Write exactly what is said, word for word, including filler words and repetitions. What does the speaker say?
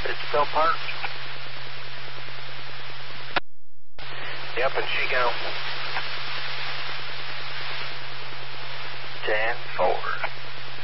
It's still parked? Yep, and she go. ten four.